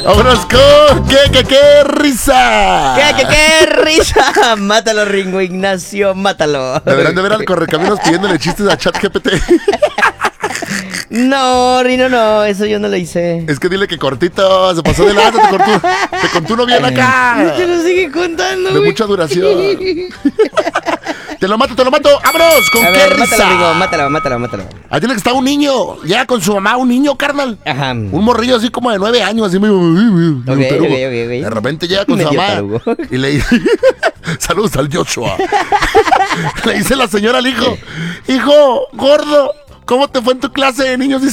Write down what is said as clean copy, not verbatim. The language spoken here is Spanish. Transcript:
Vámonos con qué risa. ¿Qué risa? Mátalo, Ringo Ignacio, mátalo. Deberán de ver al Correcaminos pidiéndole chistes a ChatGPT. No, Rino, no, eso yo no lo hice. Es que dile que cortito, se pasó de lanza, te contó uno bien acá. Te lo sigue contando, De güey. mucha duración. Te lo mato. ¡Vámonos! ¿Con A qué ver, risa? mátalo, Ringo, mátalo. Ahí tiene que estar un niño. Llega con su mamá, un niño, carnal. Ajá. Un morrillo así como de 9 años, así medio tarugo. Ok. De repente llega con su Medio mamá tarugo. y le dice: saludos al Joshua. Le dice la señora al hijo: hijo, gordo, ¿cómo te fue en tu clase de niños?